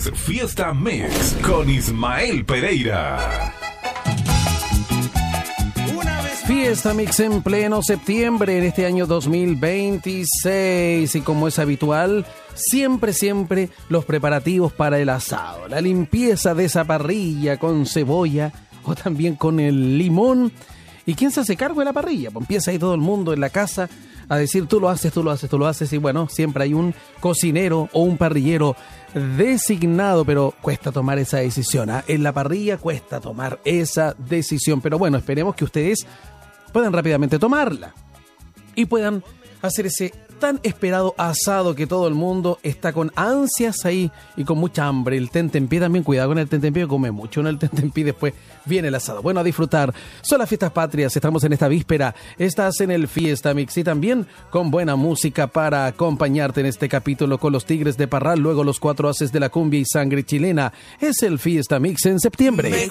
es Fiesta Mix con Ismael Pereira. Fiesta Mix en pleno septiembre en este año 2026 y como es habitual, siempre los preparativos para el asado, la limpieza de esa parrilla con cebolla o también con el limón. ¿Y quién se hace cargo de la parrilla? Pues empieza ahí todo el mundo en la casa a decir tú lo haces y bueno, siempre hay un cocinero o un parrillero designado, pero cuesta tomar esa decisión, ¿eh? En la parrilla cuesta tomar esa decisión, pero bueno, esperemos que ustedes puedan rápidamente tomarla y puedan hacer ese tan esperado asado que todo el mundo está con ansias ahí y con mucha hambre. El tentempié también, cuidado con el tentempié, come mucho en el tentempié, después viene el asado. Bueno, a disfrutar. Son las fiestas patrias, estamos en esta víspera, estás en el Fiesta Mix y también con buena música para acompañarte en este capítulo con los Tigres de Parral, luego los 4 Haces de la Cumbia y Sangre Chilena. Es el Fiesta Mix en septiembre.